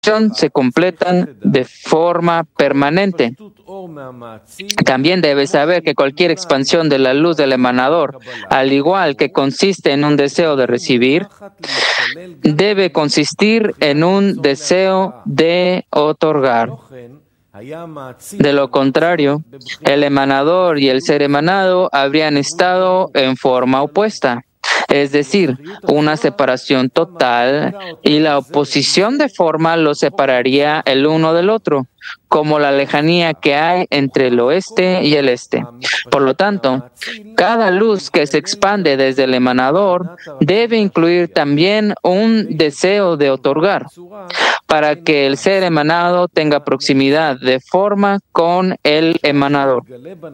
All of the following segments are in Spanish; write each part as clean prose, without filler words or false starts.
se completan de forma permanente. También debes saber que cualquier expansión de la luz del emanador, al igual que consiste en un deseo de recibir, debe consistir en un deseo de otorgar. De lo contrario, el emanador y el ser emanado habrían estado en forma opuesta, es decir, una separación total, y la oposición de forma los separaría el uno del otro, como la lejanía que hay entre el oeste y el este. Por lo tanto, cada luz que se expande desde el emanador debe incluir también un deseo de otorgar, para que el ser emanado tenga proximidad de forma con el emanador.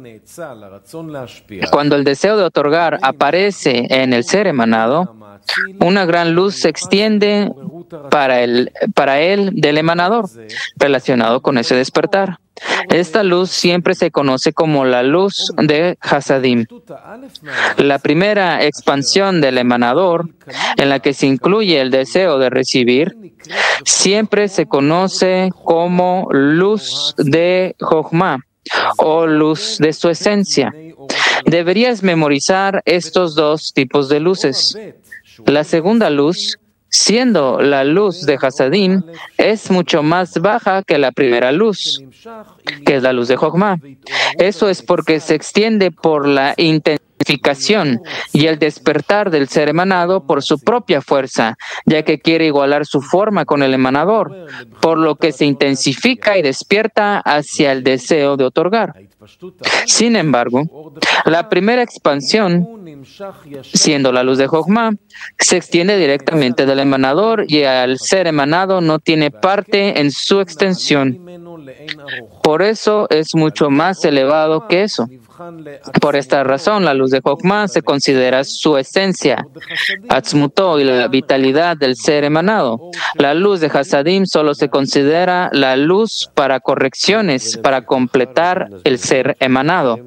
Cuando el deseo de otorgar aparece en el ser emanado, una gran luz se extiende para él del emanador, relacionado con ese despertar. Esta luz siempre se conoce como la luz de Hasadim. La primera expansión del emanador, en la que se incluye el deseo de recibir, siempre se conoce como luz de Jochma o luz de su esencia. Deberías memorizar estos dos tipos de luces. La segunda luz, siendo la luz de Hasadim, es mucho más baja que la primera luz, que es la luz de Jochma. Eso es porque se extiende por la intensificación y el despertar del ser emanado por su propia fuerza, ya que quiere igualar su forma con el emanador, por lo que se intensifica y despierta hacia el deseo de otorgar. Sin embargo, la primera expansión, siendo la luz de Jochma, se extiende directamente del emanador y al ser emanado no tiene parte en su extensión. Por eso es mucho más elevado que eso. Por esta razón, la luz de Jochma se considera su esencia, Atzmutó, y la vitalidad del ser emanado. La luz de Hasadim solo se considera la luz para correcciones, para completar el ser emanado.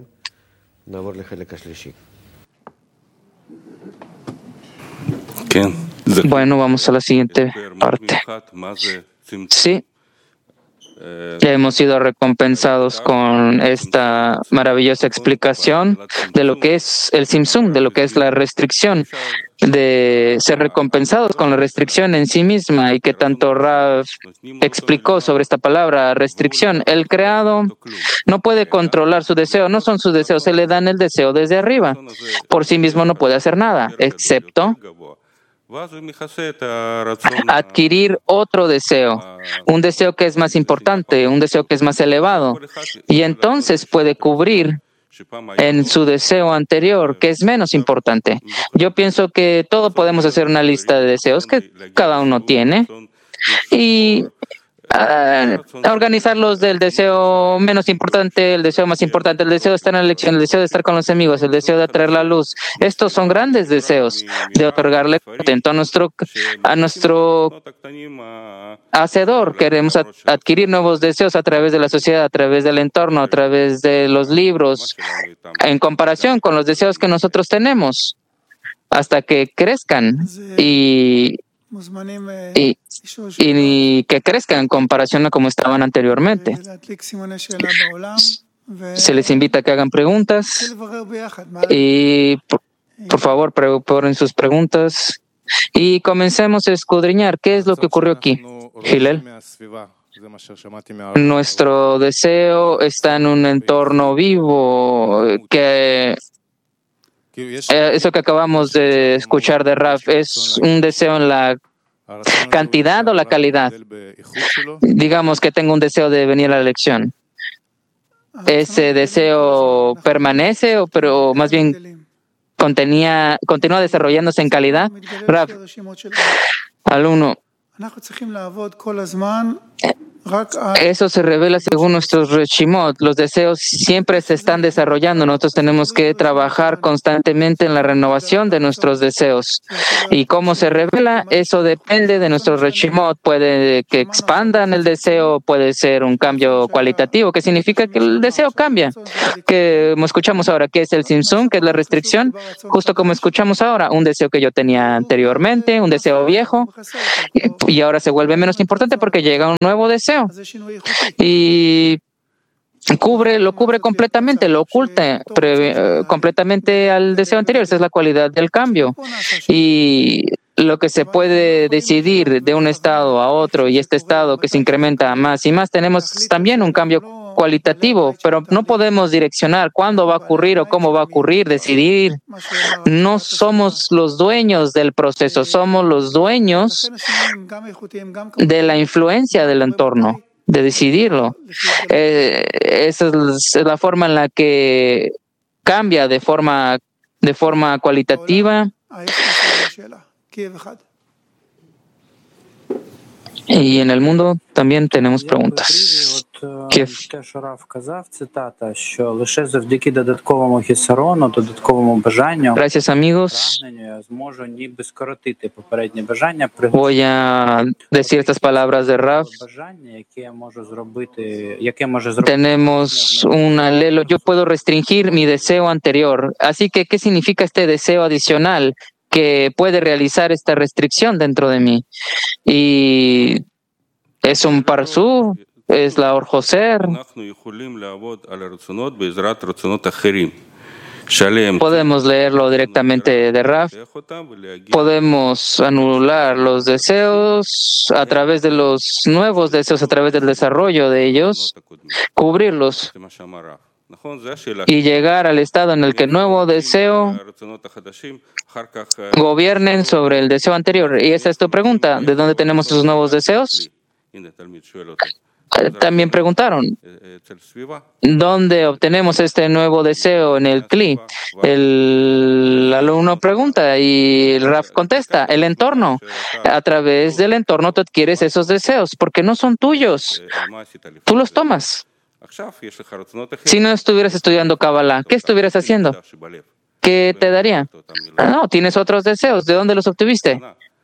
Bueno, vamos a la siguiente parte. Sí. Ya hemos sido recompensados con esta maravillosa explicación de lo que es el Simsum, de lo que es la restricción, de ser recompensados con la restricción en sí misma, y que tanto Rav explicó sobre esta palabra, restricción. El creado no puede controlar su deseo, no son sus deseos, se le dan el deseo desde arriba. Por sí mismo no puede hacer nada, excepto adquirir otro deseo, un deseo que es más importante, un deseo que es más elevado, y entonces puede cubrir en su deseo anterior, que es menos importante. Yo pienso que todos podemos hacer una lista de deseos que cada uno tiene y organizarlos del deseo menos importante, el deseo más importante, el deseo de estar en la elección, el deseo de estar con los amigos, el deseo de atraer la luz. Estos son grandes deseos de otorgarle contento a nuestro hacedor. Queremos adquirir nuevos deseos a través de la sociedad, a través del entorno, a través de los libros, en comparación con los deseos que nosotros tenemos, hasta que crezcan y que crezcan en comparación a como estaban anteriormente. Se les invita a que hagan preguntas y por favor preparen sus preguntas y comencemos a escudriñar qué es lo que ocurrió aquí. Hillel, nuestro deseo está en un entorno vivo, que eso que acabamos de escuchar de Raf es un deseo en la cantidad o la calidad. Digamos que tengo un deseo de venir a la lección. ¿Ese deseo permanece pero más bien continúa desarrollándose en calidad? Raf, alumno, Eso se revela según nuestros Reshimot. Los deseos siempre se están desarrollando. Nosotros tenemos que trabajar constantemente en la renovación de nuestros deseos. ¿Y cómo se revela? Eso depende de nuestros Reshimot. Puede que expandan el deseo, puede ser un cambio cualitativo, que significa que el deseo cambia. Que como escuchamos ahora, ¿qué es el Simsum? ¿Qué es la restricción? Justo como escuchamos ahora, un deseo que yo tenía anteriormente, un deseo viejo, y ahora se vuelve menos importante porque llega un nuevo deseo. Y lo cubre completamente, lo oculta completamente al deseo anterior. Esa es la cualidad del cambio. Y lo que se puede decidir de un estado a otro, y este estado que se incrementa más y más, tenemos también un cambio cualitativo, pero no podemos direccionar cuándo va a ocurrir o cómo va a ocurrir, decidir. No somos los dueños del proceso, somos los dueños de la influencia del entorno, de decidirlo. Esa es la forma en la que cambia de forma cualitativa. Y en el mundo también tenemos preguntas. Gracias, amigos. Voy a decir estas palabras de Rav. Tenemos un alelo. Yo puedo restringir mi deseo anterior. Así que, ¿qué significa este deseo adicional que puede realizar esta restricción dentro de mí? Y es un parsú, es la orjoser. Podemos leerlo directamente de Raf. Podemos anular los deseos a través de los nuevos deseos, a través del desarrollo de ellos, cubrirlos y llegar al estado en el que el nuevo deseo gobiernen sobre el deseo anterior. Y esa es tu pregunta, ¿de dónde tenemos esos nuevos deseos? También preguntaron, ¿dónde obtenemos este nuevo deseo en el CLI? El alumno pregunta y el Raf contesta, el entorno. A través del entorno tú adquieres esos deseos, porque no son tuyos. Tú los tomas. Si no estuvieras estudiando Kabbalah, ¿qué estuvieras haciendo? ¿Qué te daría? No, tienes otros deseos. ¿De dónde los obtuviste?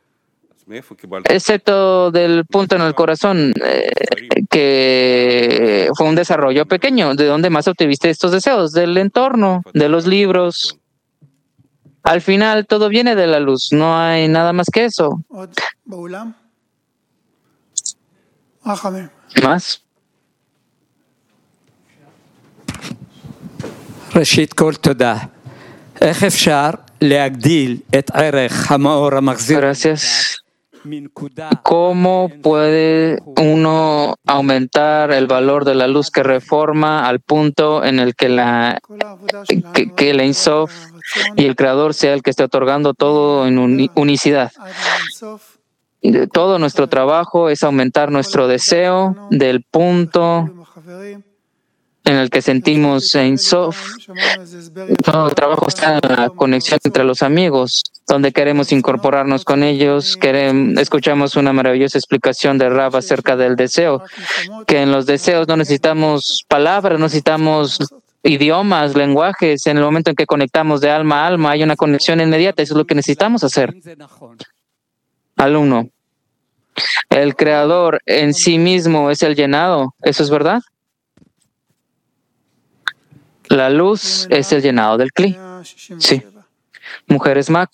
Excepto del punto en el corazón, que fue un desarrollo pequeño. ¿De dónde más obtuviste estos deseos? Del entorno, de los libros. Al final todo viene de la luz, no hay nada más que eso. ¿Más? ראשית כל תודה. איך אפשר להגדיל את ערך המאור המחזיר? Gracias. ¿Cómo puede uno aumentar el valor de la luz que reforma al punto en el que el Ein Sof y el Creador sea el que esté otorgando todo en unicidad? Todo nuestro trabajo es aumentar nuestro deseo del punto en el que sentimos Ein Sof. Todo el trabajo está en la conexión entre los amigos, donde queremos incorporarnos con ellos. Escuchamos una maravillosa explicación de Rav acerca del deseo, que en los deseos no necesitamos palabras, no necesitamos idiomas, lenguajes. En el momento en que conectamos de alma a alma, hay una conexión inmediata. Eso es lo que necesitamos hacer. Alumno, el Creador en sí mismo es el llenado. ¿Eso es verdad? La luz es el llenado del Kli. Sí. Mujeres Mac.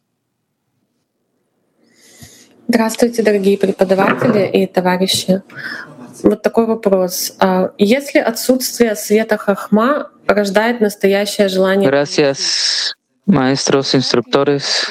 Здравствуйте, дорогие преподаватели и товарищи. Вот такой вопрос. Если отсутствие света хахма рождает настоящее желание... Gracias, maestros, instructores.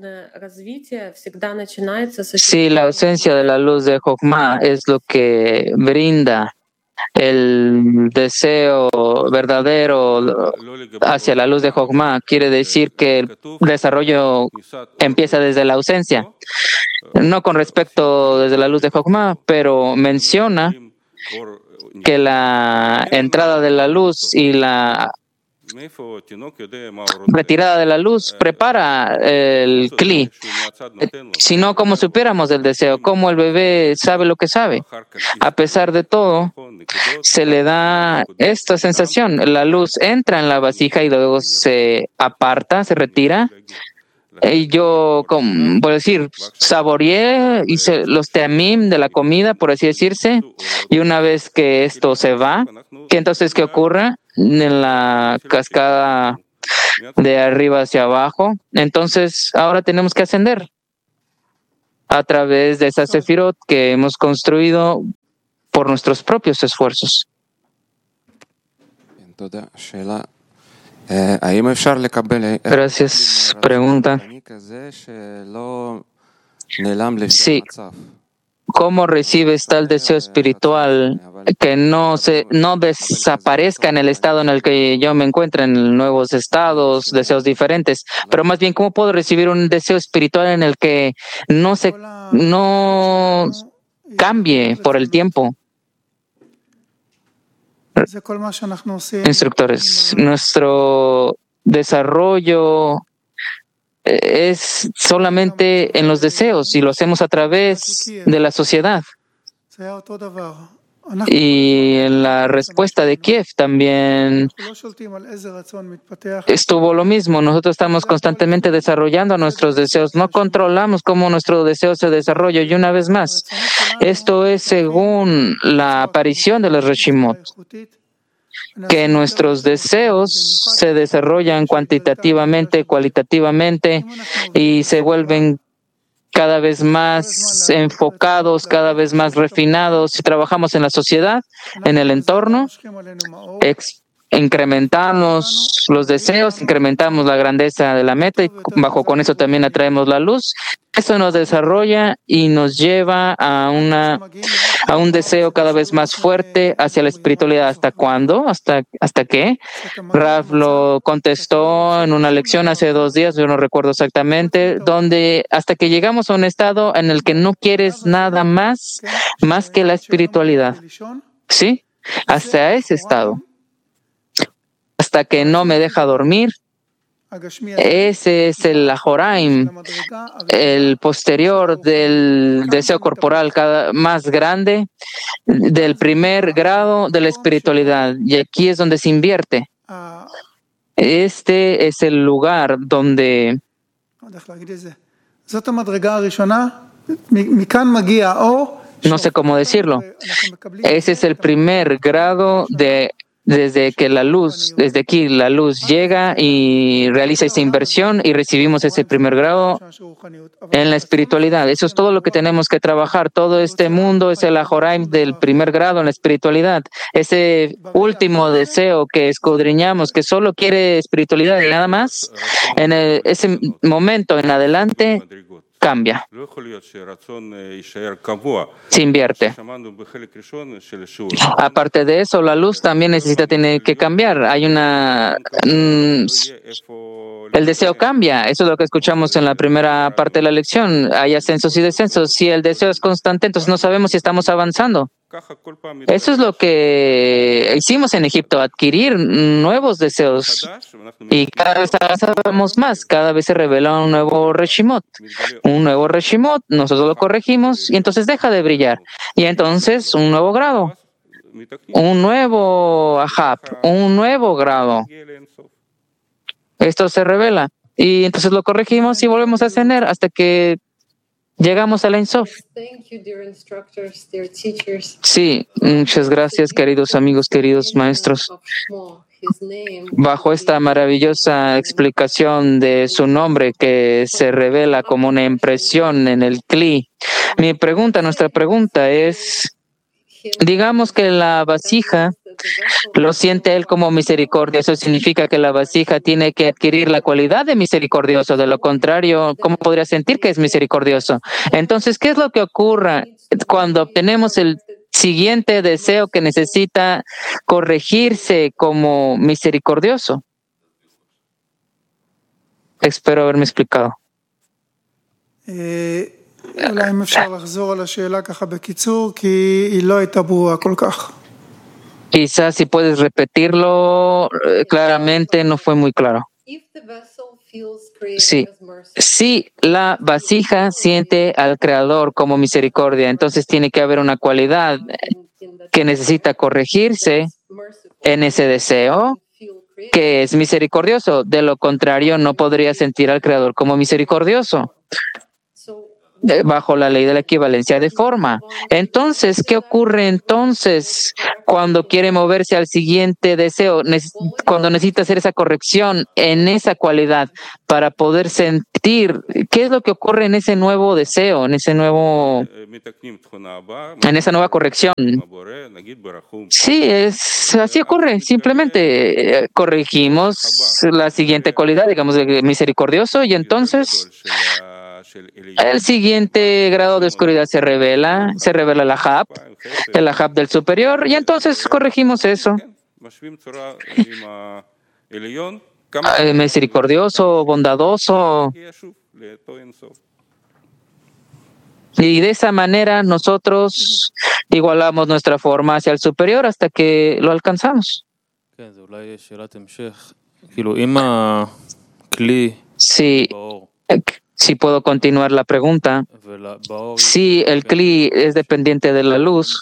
Si la ausencia de la luz de Jochma es lo que brinda el deseo verdadero hacia la luz de Jochma, quiere decir que el desarrollo empieza desde la ausencia. No con respecto desde la luz de Jochma, pero menciona que la entrada de la luz y la retirada de la luz prepara el Kli. Si no, ¿cómo supiéramos del deseo? ¿Cómo el bebé sabe lo que sabe? A pesar de todo, se le da esta sensación. La luz entra en la vasija y luego se aparta, se retira. Y yo, por decir, saboreé, hice los teamim de la comida, por así decirse, y una vez que esto se va, ¿qué ocurre? En la cascada de arriba hacia abajo, entonces ahora tenemos que ascender a través de esa sefirot que hemos construido por nuestros propios esfuerzos. Gracias. Pregunta. Sí. ¿Cómo recibes tal deseo espiritual que no desaparezca en el estado en el que yo me encuentro, en nuevos estados, deseos diferentes? Pero más bien, ¿cómo puedo recibir un deseo espiritual en el que no cambie por el tiempo? Instructores, nuestro desarrollo es solamente en los deseos y lo hacemos a través de la sociedad. Y en la respuesta de Kiev también estuvo lo mismo. Nosotros estamos constantemente desarrollando nuestros deseos. No controlamos cómo nuestro deseo se desarrolla. Y una vez más, esto es según la aparición de los Reshimot, que nuestros deseos se desarrollan cuantitativamente, cualitativamente y se vuelven cada vez más enfocados, cada vez más refinados. Si trabajamos en la sociedad, en el entorno, incrementamos los deseos, incrementamos la grandeza de la meta y con eso también atraemos la luz. Esto nos desarrolla y nos lleva a un deseo cada vez más fuerte hacia la espiritualidad. ¿Hasta cuándo? ¿Hasta qué? Rav lo contestó en una lección hace 2 días, yo no recuerdo exactamente, donde hasta que llegamos a un estado en el que no quieres nada más que la espiritualidad. ¿Sí? Hasta ese estado. Hasta que no me deja dormir. Ese es el Ahoraim, el posterior del deseo corporal más grande, del primer grado de la espiritualidad. Y aquí es donde se invierte. Este es el lugar donde no sé cómo decirlo. Ese es el primer grado desde aquí la luz llega y realiza esa inversión y recibimos ese primer grado en la espiritualidad. Eso es todo lo que tenemos que trabajar. Todo este mundo es el Ahoraim del primer grado en la espiritualidad. Ese último deseo que escudriñamos, que solo quiere espiritualidad y nada más, ese momento en adelante cambia. Se invierte. Aparte de eso, la luz también tiene que cambiar. El deseo cambia. Eso es lo que escuchamos en la primera parte de la lección. Hay ascensos y descensos. Si el deseo es constante, entonces no sabemos si estamos avanzando. Eso es lo que hicimos en Egipto, adquirir nuevos deseos. Y cada vez avanzamos más, cada vez se revela un nuevo Reshimot. Un nuevo Reshimot, nosotros lo corregimos y entonces deja de brillar. Y entonces un nuevo grado, un nuevo Ahab, un nuevo grado. Esto se revela. Y entonces lo corregimos y volvemos a ascender hasta que llegamos a la Ein Sof. Sí, muchas gracias, queridos amigos, queridos maestros. Bajo esta maravillosa explicación de su nombre que se revela como una impresión en el Kli, nuestra pregunta es, digamos que la vasija lo siente él como misericordia. Eso significa que la vasija tiene que adquirir la cualidad de misericordioso. De lo contrario, ¿cómo podría sentir que es misericordioso? Entonces, ¿qué es lo que ocurre cuando obtenemos el siguiente deseo que necesita corregirse como misericordioso? Espero haberme explicado. Quizás si puedes repetirlo claramente, no fue muy claro. Sí, si la vasija siente al Creador como misericordia, entonces tiene que haber una cualidad que necesita corregirse en ese deseo, que es misericordioso. De lo contrario, no podría sentir al Creador como misericordioso, bajo la ley de la equivalencia de forma. Entonces, ¿qué ocurre entonces cuando quiere moverse al siguiente deseo? Cuando necesita hacer esa corrección en esa cualidad para poder sentir qué es lo que ocurre en ese nuevo deseo, en esa nueva corrección. Sí, así ocurre. Simplemente corregimos la siguiente cualidad, digamos, de misericordioso, y entonces el siguiente grado de oscuridad se revela el Ahab del superior, y entonces corregimos eso. Misericordioso, bondadoso. Y de esa manera nosotros igualamos nuestra forma hacia el superior hasta que lo alcanzamos. Sí. Si puedo continuar la pregunta. Si el Kli es dependiente de la luz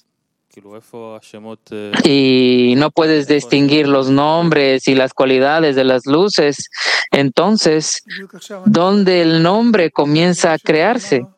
y no puedes distinguir los nombres y las cualidades de las luces, entonces, ¿dónde el nombre comienza a crearse?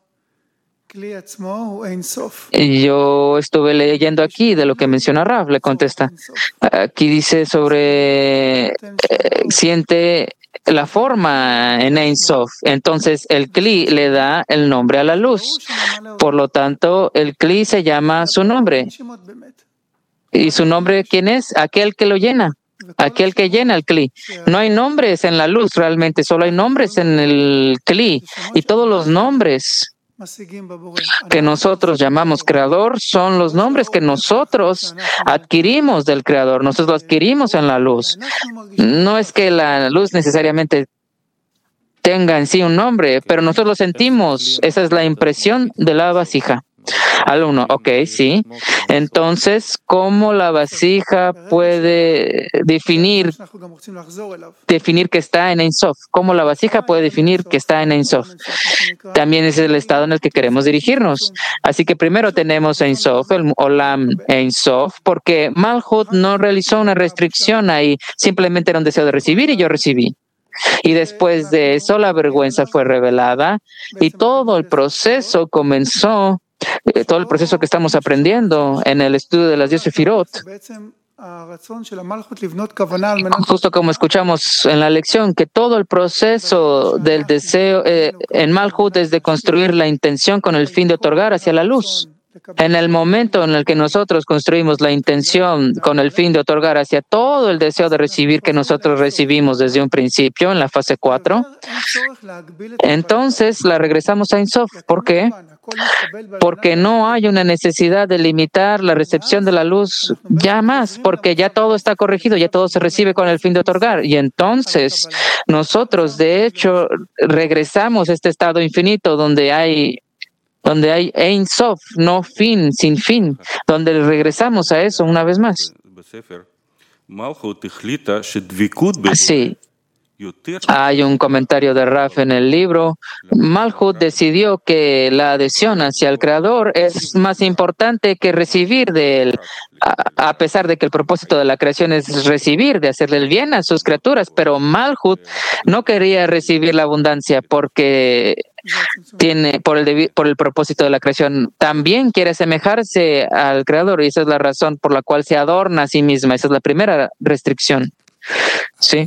Yo estuve leyendo aquí de lo que menciona Rav, le contesta. Aquí dice sobre siente la forma en Ein Sof. Entonces el Kli le da el nombre a la luz. Por lo tanto, el Kli se llama su nombre. ¿Y su nombre quién es? Aquel que lo llena. Aquel que llena el Kli. No hay nombres en la luz realmente, solo hay nombres en el Kli. Y todos los nombres que nosotros llamamos Creador son los nombres que nosotros adquirimos del Creador. Nosotros lo adquirimos en la luz. No es que la luz necesariamente tenga en sí un nombre, pero nosotros lo sentimos. Esa es la impresión de la vasija. Al uno, ok, sí. Entonces, ¿cómo la vasija puede definir que está en Ein Sof? ¿Cómo la vasija puede definir que está en Ein Sof? También es el estado en el que queremos dirigirnos. Así que primero tenemos Ein Sof, el Olam Ein Sof, porque Malhut no realizó una restricción ahí, simplemente era un deseo de recibir y yo recibí. Y después de eso, la vergüenza fue revelada y todo el proceso comenzó. Todo el proceso que estamos aprendiendo en el estudio de las 10 Sefirot, justo como escuchamos en la lección, que todo el proceso del deseo en Malhut es de construir la intención con el fin de otorgar hacia la luz. En el momento en el que nosotros construimos la intención con el fin de otorgar hacia todo el deseo de recibir que nosotros recibimos desde un principio, en la fase 4, entonces la regresamos a Ein Sof. ¿Por qué? Porque no hay una necesidad de limitar la recepción de la luz ya más, porque ya todo está corregido, ya todo se recibe con el fin de otorgar. Y entonces nosotros, de hecho, regresamos a este estado infinito donde hay Ein Sof, no fin, sin fin, donde regresamos a eso una vez más. Sí. Hay un comentario de Raf en el libro. Malhut decidió que la adhesión hacia el Creador es más importante que recibir de él, a pesar de que el propósito de la creación es recibir, de hacerle el bien a sus criaturas, pero Malhut no quería recibir la abundancia porque tiene, por el propósito de la creación, también quiere asemejarse al Creador, y esa es la razón por la cual se adorna a sí misma. Esa es la primera restricción. Sí.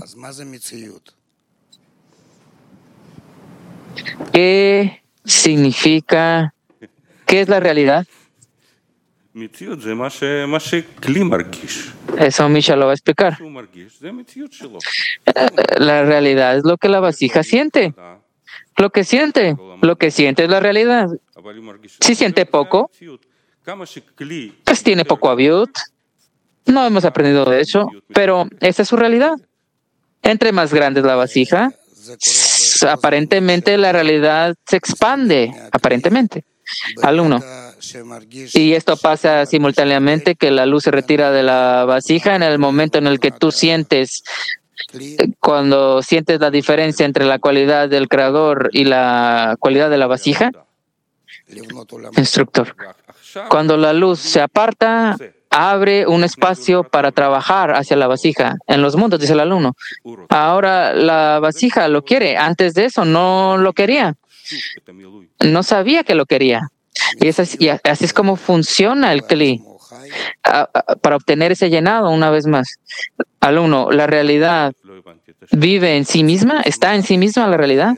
¿Qué significa? ¿Qué es la realidad? Eso Misha lo va a explicar. La realidad es lo que la vasija siente. Lo que siente es la realidad. Si siente poco, pues tiene poco aviut. No hemos aprendido de eso, pero esa es su realidad. Entre más grande es la vasija, aparentemente la realidad se expande, aparentemente. Alumno, Y esto pasa simultáneamente, que la luz se retira de la vasija en el momento en el que tú sientes, cuando sientes la diferencia entre la cualidad del creador y la cualidad de la vasija. Instructor. Cuando la luz se aparta, abre un espacio para trabajar hacia la vasija. En los mundos, dice el alumno. Ahora la vasija lo quiere. Antes de eso no lo quería. No sabía que lo quería. Y así es como funciona el Kli. Para obtener ese llenado, una vez más. Alumno, ¿la realidad vive en sí misma? ¿Está en sí misma la realidad?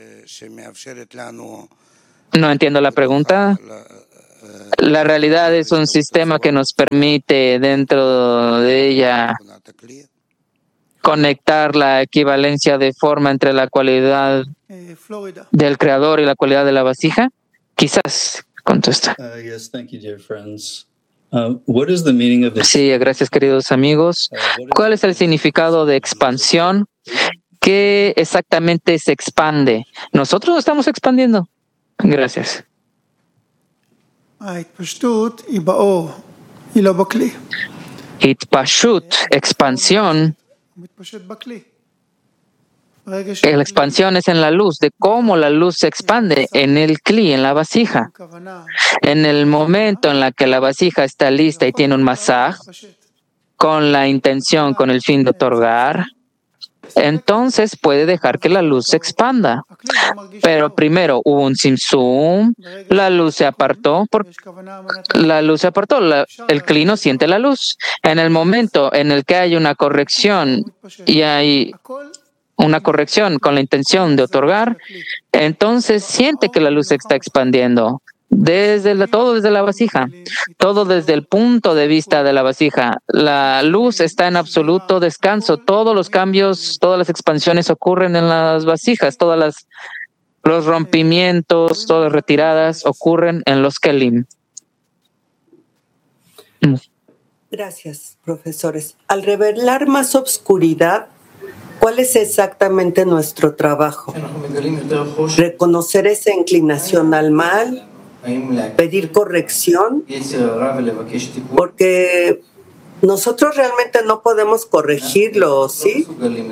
No entiendo la pregunta. La realidad es un sistema que nos permite dentro de ella conectar la equivalencia de forma entre la cualidad del creador y la cualidad de la vasija. Quizás contesta. Sí, gracias, queridos amigos. ¿Cuál es el significado de expansión? ¿Qué exactamente se expande? Nosotros nos estamos expandiendo. Gracias. Itpashut, expansión. La expansión es en la luz, de cómo la luz se expande en el Kli, en la vasija. En el momento en la que la vasija está lista y tiene un masaj, con la intención, con el fin de otorgar, entonces puede dejar que la luz se expanda. Pero primero hubo un simsum, la luz se apartó, el Kli no siente la luz. En el momento en el que hay una corrección y hay una corrección con la intención de otorgar, entonces siente que la luz se está expandiendo. Todo desde la vasija, todo desde el punto de vista de la vasija. La luz está en absoluto descanso. Todos los cambios, todas las expansiones ocurren en las vasijas. Los rompimientos, todas las retiradas ocurren en los kelim. Gracias, profesores. Al revelar más obscuridad, ¿cuál es exactamente nuestro trabajo? ¿Reconocer esa inclinación al mal? ¿Pedir corrección? Porque nosotros realmente no podemos corregirlo, ¿sí?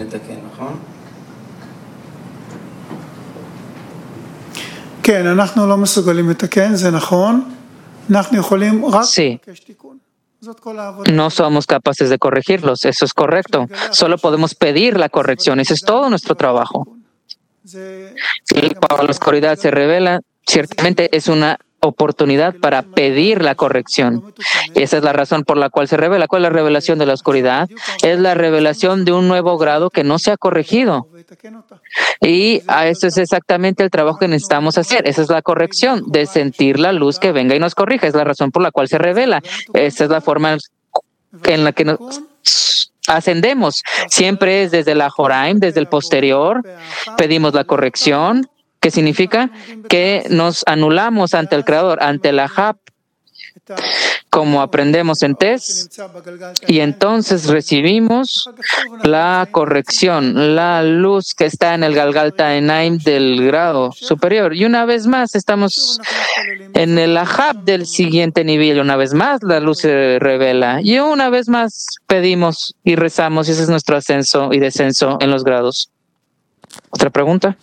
Sí. No somos capaces de corregirlos, eso es correcto. Solo podemos pedir la corrección, ese es todo nuestro trabajo. Si la oscuridad se revela, ciertamente es una oportunidad para pedir la corrección. Esa es la razón por la cual se revela. ¿Cuál es la revelación de la oscuridad? Es la revelación de un nuevo grado que no se ha corregido. Y eso es exactamente el trabajo que necesitamos hacer. Esa es la corrección, de sentir la luz que venga y nos corrija. Es la razón por la cual se revela. Esa es la forma en la que nos ascendemos. Siempre es desde la Joraim, desde el posterior. Pedimos la corrección, que significa que nos anulamos ante el Creador, ante la Hap, como aprendemos en Tes, y entonces recibimos la corrección, la luz que está en el Galgalta Enaim del grado superior. Y una vez más estamos en el Ahab del siguiente nivel, una vez más la luz se revela, y una vez más pedimos y rezamos, y ese es nuestro ascenso y descenso en los grados. ¿Otra pregunta?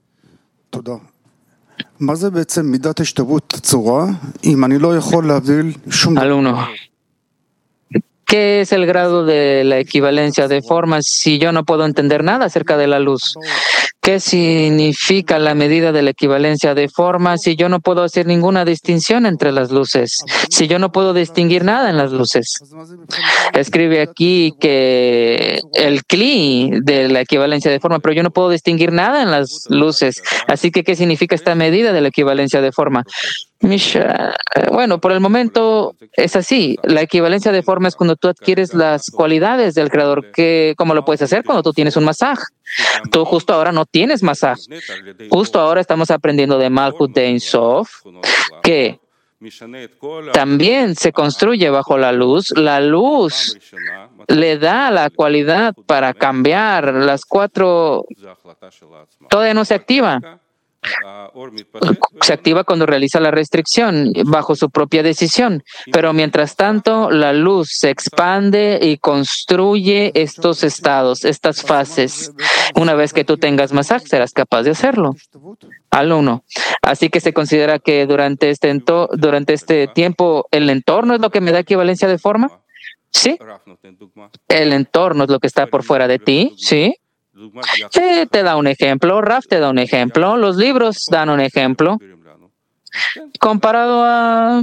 Alumno, ¿qué es el grado de la equivalencia de formas si yo no puedo entender nada acerca de la luz? ¿Qué significa la medida de la equivalencia de formas si yo no puedo hacer ninguna distinción entre las luces? Si yo no puedo distinguir nada en las luces. Escribe aquí que el Kli de la equivalencia de forma, pero yo no puedo distinguir nada en las luces. Así que, ¿qué significa esta medida de la equivalencia de forma? Bueno, por el momento es así. La equivalencia de forma es cuando tú adquieres las cualidades del Creador. ¿Cómo lo puedes hacer? Cuando tú tienes un masaj. Tú justo ahora no tienes masaj. Justo ahora estamos aprendiendo de Malkut de Ein Sof, que también se construye bajo la luz. La luz le da la cualidad para cambiar las cuatro. Todavía no se activa. Se activa cuando realiza la restricción bajo su propia decisión, pero mientras tanto la luz se expande y construye estos estados, estas fases. Una vez que tú tengas masaje, serás capaz de hacerlo. Al uno. Así que se considera que durante este tiempo el entorno es lo que me da equivalencia de forma. Sí. El entorno es lo que está por fuera de ti. Sí. Te da un ejemplo, Raf te da un ejemplo, los libros dan un ejemplo. Comparado a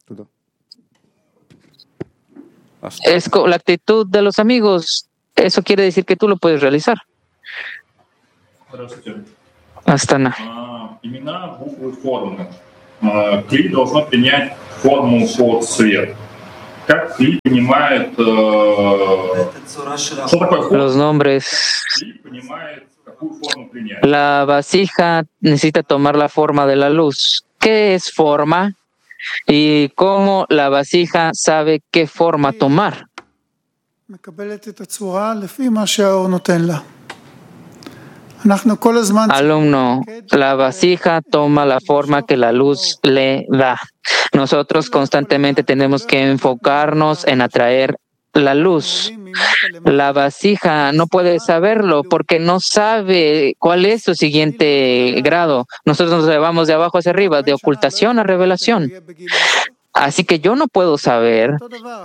la actitud de los amigos, eso quiere decir que tú lo puedes realizar. Hasta nada. Los nombres. La vasija necesita tomar la forma de la luz. ¿Qué es forma? Y cómo la vasija sabe qué forma tomar. Alumno, la vasija toma la forma que la luz le da. Nosotros constantemente tenemos que enfocarnos en atraer la luz. La vasija no puede saberlo porque no sabe cuál es su siguiente grado. Nosotros nos llevamos de abajo hacia arriba, de ocultación a revelación. Así que yo no puedo saber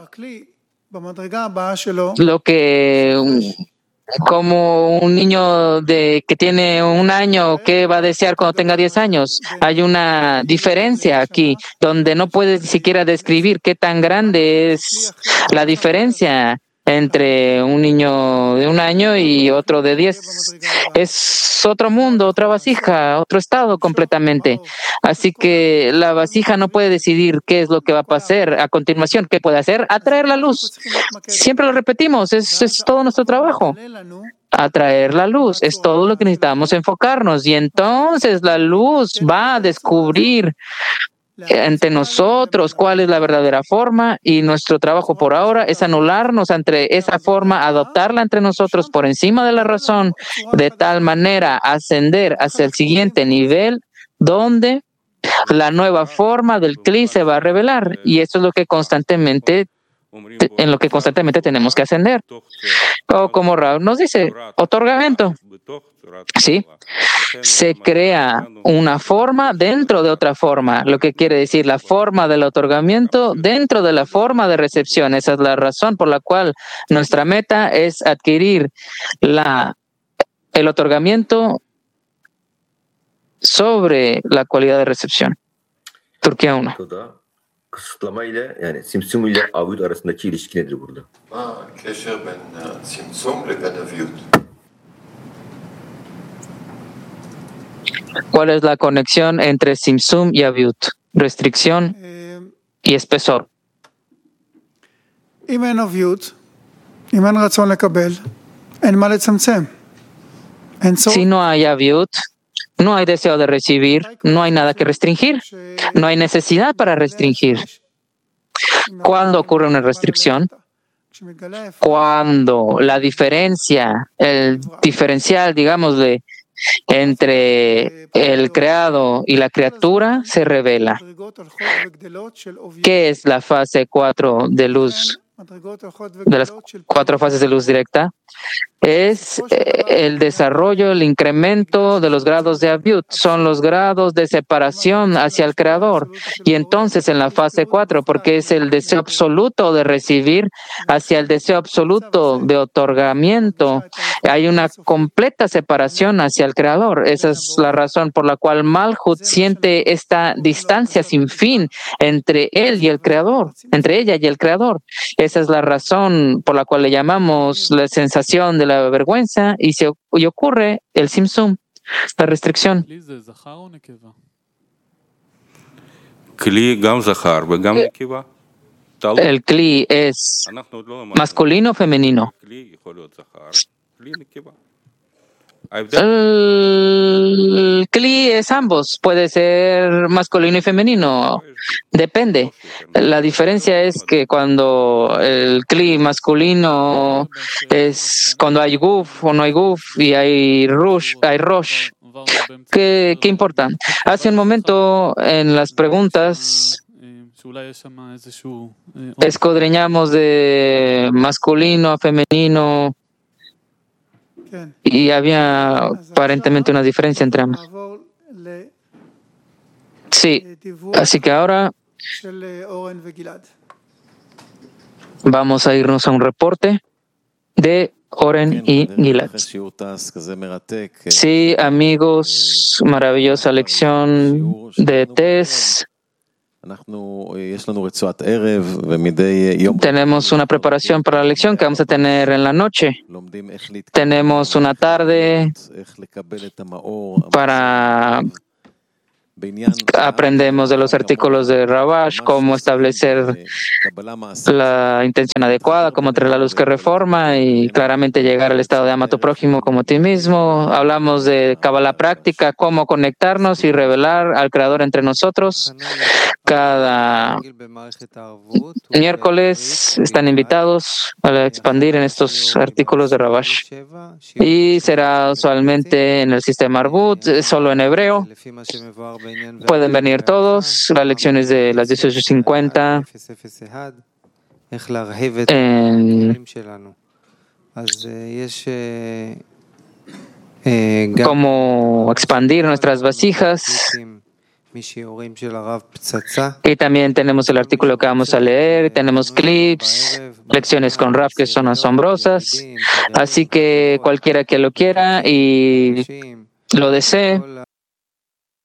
lo que... Como un niño que tiene 1 año, ¿qué va a desear cuando tenga 10 años? Hay una diferencia aquí, donde no puedes ni siquiera describir qué tan grande es la diferencia entre un niño de 1 año y otro de 10. Es otro mundo, otra vasija, otro estado completamente. Así que la vasija no puede decidir qué es lo que va a pasar a continuación. ¿Qué puede hacer? Atraer la luz. Siempre lo repetimos, es todo nuestro trabajo. Atraer la luz, es todo lo que necesitamos enfocarnos. Y entonces la luz va a descubrir ante nosotros cuál es la verdadera forma, y nuestro trabajo por ahora es anularnos ante esa forma, adoptarla entre nosotros por encima de la razón, de tal manera ascender hacia el siguiente nivel donde la nueva forma del Kli se va a revelar, y eso es lo que constantemente tenemos que ascender. O como Raúl nos dice, otorgamiento. Sí, se crea una forma dentro de otra forma, lo que quiere decir la forma del otorgamiento dentro de la forma de recepción. Esa es la razón por la cual nuestra meta es adquirir el otorgamiento sobre la cualidad de recepción. Turquía 1. Kısıtlama ile yani simsum ile avyut arasındaki ilişki nedir burada? הקשר בין צמצום לבין אביות. ¿Cuál es la conexión entre simsum y avyut? Restricción y espesor. אם אין אביות, אם אין רצון לקבל, אין מה לצמצם. Si no hay avyut, no hay deseo de recibir, no hay nada que restringir, no hay necesidad para restringir. ¿Cuándo ocurre una restricción? Cuando la diferencia, el diferencial, digámosle, entre el creado y la criatura se revela. ¿Qué es la fase 4 de luz? De las 4 fases de luz directa, es el desarrollo, el incremento de los grados de avyut, son los grados de separación hacia el Creador. Y entonces en la fase 4, porque es el deseo absoluto de recibir hacia el deseo absoluto de otorgamiento, hay una completa separación hacia el Creador. Esa es la razón por la cual Malhut siente esta distancia sin fin entre él y el Creador, entre ella y el Creador. Esa es la razón por la cual le llamamos la sensación de la vergüenza, y ocurre el simsum, la restricción. El Kli es masculino o femenino. El Kli es ambos, puede ser masculino y femenino, depende. La diferencia es que cuando el Kli masculino es cuando hay Guf o no hay Guf, y hay Rosh, ¿Qué importa? Hace un momento en las preguntas escudriñamos de masculino a femenino y había aparentemente una diferencia entre ambos. Sí, así que ahora vamos a irnos a un reporte de Oren y Gilad. Sí, amigos, maravillosa lección de TES. Tenemos una preparación para la lección que vamos a tener en la noche. Tenemos una tarde para aprendemos de los artículos de Rabash, cómo establecer la intención adecuada, cómo traer la luz que reforma y claramente llegar al estado de ama a tu prójimo como a ti mismo. Hablamos de Kabbalah práctica, cómo conectarnos y revelar al Creador entre nosotros. Cada miércoles están invitados a expandir en estos artículos de Rabash. Y será usualmente en el sistema Arbut, solo en hebreo. Pueden venir todos, las lecciones de las 18:50 cómo expandir nuestras vasijas. Y también tenemos el artículo que vamos a leer, tenemos clips, lecciones con Raf que son asombrosas. Así que cualquiera que lo quiera y lo desee,